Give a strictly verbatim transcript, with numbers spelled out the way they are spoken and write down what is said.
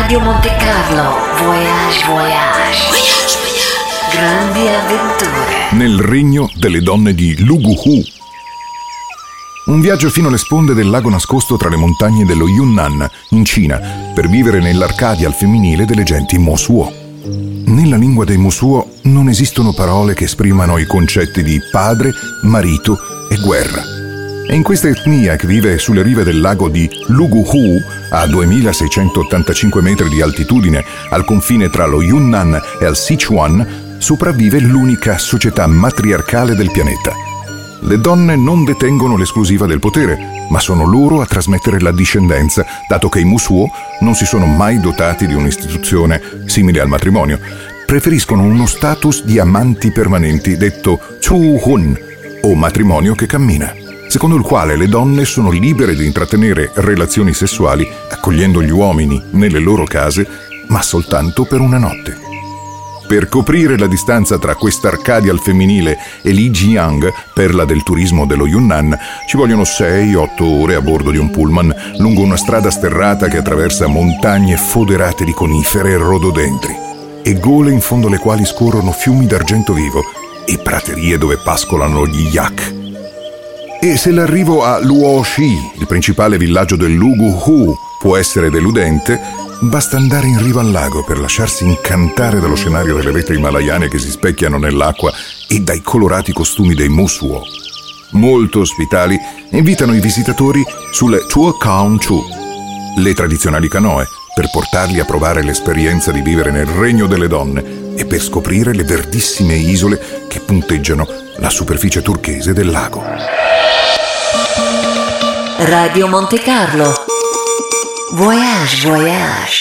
Radio Monte Carlo, Voyage Voyage. Voyage Voyage. Grandi avventure. Nel regno delle donne di Lugu-Hu. Un viaggio fino alle sponde del lago nascosto tra le montagne dello Yunnan, in Cina, per vivere nell'Arcadia al femminile delle genti Mosuo. Nella lingua dei Mosuo non esistono parole che esprimano i concetti di padre, marito e guerra. E in questa etnia che vive sulle rive del lago di Lugu-Hu, a duemilaseicentottantacinque metri di altitudine, al confine tra lo Yunnan e il Sichuan, sopravvive l'unica società matriarcale del pianeta. Le donne non detengono l'esclusiva del potere, ma sono loro a trasmettere la discendenza, dato che i Mosuo non si sono mai dotati di un'istituzione simile al matrimonio. Preferiscono uno status di amanti permanenti, detto Chu-hun, o matrimonio che cammina, secondo il quale le donne sono libere di intrattenere relazioni sessuali accogliendo gli uomini nelle loro case, ma soltanto per una notte. Per coprire la distanza tra quest'Arcadia al femminile e Lijiang, perla del turismo dello Yunnan, ci vogliono sei otto ore a bordo di un pullman lungo una strada sterrata che attraversa montagne foderate di conifere e rododendri e gole in fondo alle quali scorrono fiumi d'argento vivo e praterie dove pascolano gli yak. E se l'arrivo a Luoxi, il principale villaggio del Lugu-Hu, può essere deludente, basta andare in riva al lago per lasciarsi incantare dallo scenario delle vetri himalayane che si specchiano nell'acqua e dai colorati costumi dei Mosuo. Molto ospitali, invitano i visitatori sulle Chua Kaun Chu, le tradizionali canoe, per portarli a provare l'esperienza di vivere nel regno delle donne e per scoprire le verdissime isole che punteggiano la superficie turchese del lago. Radio Monte Carlo, Voyage Voyage.